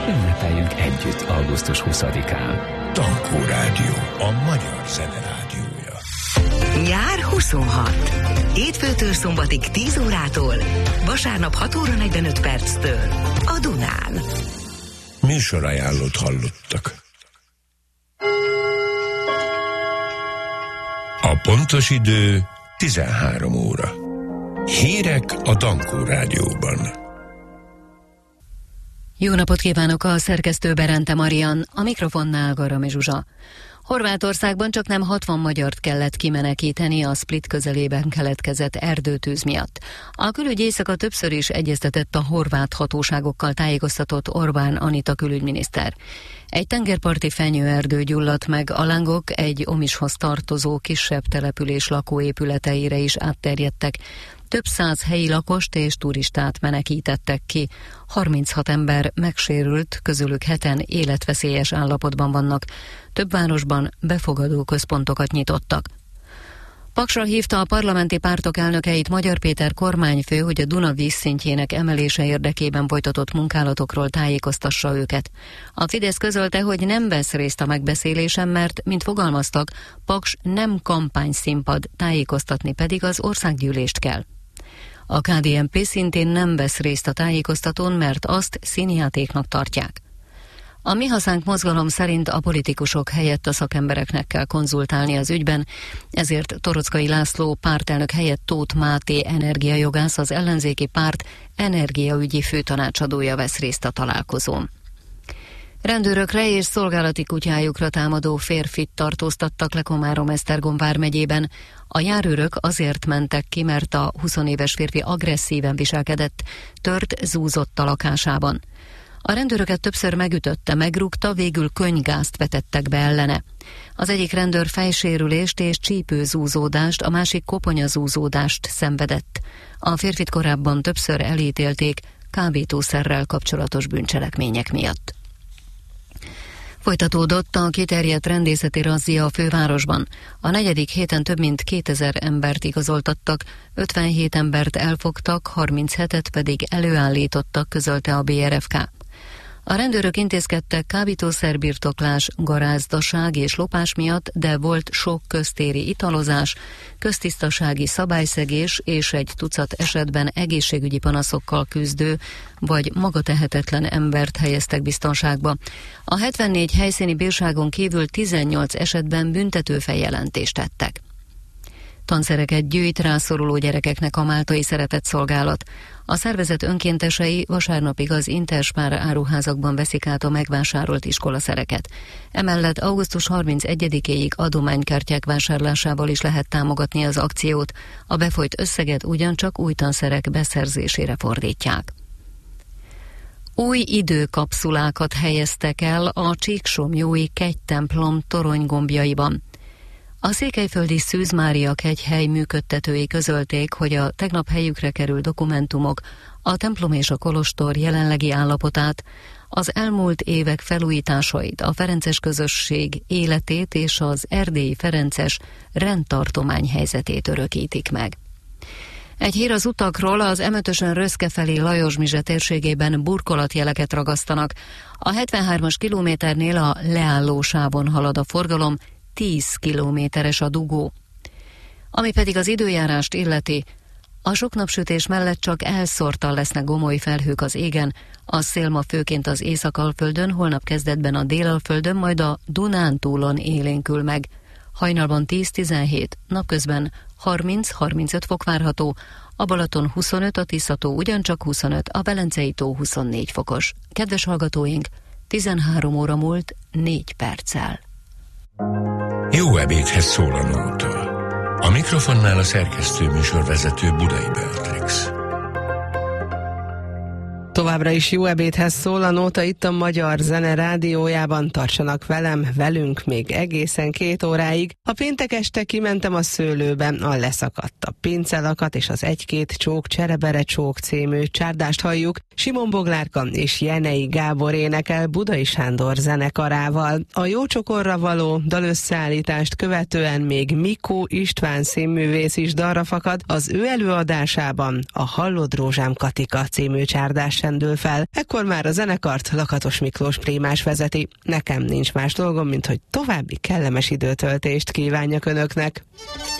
Ünnepeljünk együtt augusztus 20-án. Tankó Rádió, a magyar zene rádiója. Nyár 26. Hétfőtől szombatig 10 órától, vasárnap 6 óra 45 perctől a Dunán. Műsorajánlót hallottak. A pontos idő 13 óra. Hírek a Tankó Rádióban. Jó napot kívánok, a szerkesztő Berente Marian, a mikrofonnál Garami Zsuzsa. Horvátországban csaknem 60 magyart kellett kimenekíteni a Split közelében keletkezett erdőtűz miatt. A külügy éjszaka többször is egyeztetett a horvát hatóságokkal, tájékoztatott Orbán Anita külügyminiszter. Egy tengerparti fenyőerdő gyulladt meg, a lángok egy Omishoz tartozó kisebb település lakóépületeire is átterjedtek. Több száz helyi lakost és turistát menekítettek ki. 36 ember megsérült, közülük 7-en életveszélyes állapotban vannak. Több városban befogadó központokat nyitottak. Paksra hívta a parlamenti pártok elnökeit Magyar Péter kormányfő, hogy a Duna vízszintjének emelése érdekében folytatott munkálatokról tájékoztassa őket. A Fidesz közölte, hogy nem vesz részt a megbeszélésen, mert, mint fogalmaztak, Paks nem kampányszínpad, tájékoztatni pedig az országgyűlést kell. A KDNP szintén nem vesz részt a tájékoztatón, mert azt színjátéknak tartják. A Mi Hazánk mozgalom szerint a politikusok helyett a szakembereknek kell konzultálni az ügyben, ezért Torockai László pártelnök helyett Tóth Máté energiajogász, az ellenzéki párt energiaügyi főtanácsadója vesz részt a találkozón. Rendőrökre és szolgálati kutyájukra támadó férfit tartóztattak le Komárom-Esztergom vármegyében. A járőrök azért mentek ki, mert a 20 éves férfi agresszíven viselkedett, tört, zúzott a lakásában. A rendőröket többször megütötte, megrúgta, végül könnygázt vetettek be ellene. Az egyik rendőr fejsérülést és csípőzúzódást, a másik koponyazúzódást szenvedett. A férfit korábban többször elítélték kábítószerrel kapcsolatos bűncselekmények miatt. Folytatódott a kiterjedt rendészeti razzia a fővárosban. A 4. héten több mint 2000 embert igazoltattak, 57 embert elfogtak, 37-et pedig előállítottak, közölte a BRFK. A rendőrök intézkedtek kábítószerbirtoklás, garázdaság és lopás miatt, de volt sok köztéri italozás, köztisztasági szabályszegés és egy tucat esetben egészségügyi panaszokkal küzdő vagy magatehetetlen embert helyeztek biztonságba. A 74 helyszíni bírságon kívül 18 esetben büntető feljelentést tettek. Tanszereket gyűjt rászoruló gyerekeknek a Máltai Szeretetszolgálat. A szervezet önkéntesei vasárnapig az Interspár áruházakban veszik át a megvásárolt iskolaszereket. Emellett augusztus 31-éig adománykártyák vásárlásával is lehet támogatni az akciót. A befolyt összeget ugyancsak új tanszerek beszerzésére fordítják. Új időkapszulákat helyeztek el a Csíksomlyói kegytemplom toronygombjaiban. A székelyföldi Szűz Mária kegyhely működtetői közölték, hogy a tegnap helyükre került dokumentumok a templom és a kolostor jelenlegi állapotát, az elmúlt évek felújításait, a ferences közösség életét és az erdélyi ferences rendtartomány helyzetét örökítik meg. Egy hír az utakról: az M5-ösön Röszke felé Lajos-Mizse térségében burkolatjeleket ragasztanak. A 73-as kilométernél a leálló sávon halad a forgalom, 10 kilométeres a dugó. Ami pedig az időjárást illeti, a sok napsütés mellett csak elszórtan lesznek gomoly felhők az égen, a szél ma főként az Észak-Alföldön, holnap kezdetben a Dél-Alföldön, majd a Dunántúlon élénkül meg. Hajnalban 10-17, napközben 30-35 fok várható, a Balaton 25, a Tiszató ugyancsak 25, a Velencei-tó 24 fokos. Kedves hallgatóink, 13 óra múlt 4 perccel. Jó ebédhez szól a nóta. A mikrofonnál a szerkesztő műsorvezető Budai Beatrix. Továbbra is jó ebédhez szól a nóta itt a Magyar Zene Rádiójában. Tartsanak velünk még egészen 2 óráig. A péntek este kimentem a szőlőbe, a leszakadt a pincelakat és az 1-2 csók Cserebere csók című csárdást halljuk Simon Boglárka és Jenei Gábor énekel Budai Sándor zenekarával. A jó csokorra való dalösszeállítást követően még Mikó István színművész is dalra fakad, az ő előadásában a Hallod Rózsám Katika című csárdás csendül fel. Ekkor már a zenekart Lakatos Miklós Prímás vezeti. Nekem nincs más dolgom, mint hogy további kellemes időtöltést kívánjak önöknek.